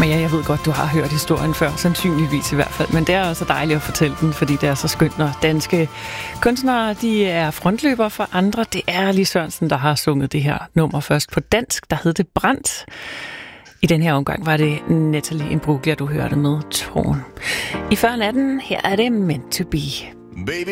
Men ja, jeg ved godt, du har hørt historien før, sandsynligvis i hvert fald. Men det er også dejligt at fortælle den, fordi det er så skønt, når danske kunstnere de er frontløbere for andre. Det er Lis Sørensen, der har sunget det her nummer først på dansk. Der hed det Brændt. I den her omgang var det Natalie Imbruglia, du hørte med Tårn. I før natten, her er det Meant to Be. Baby,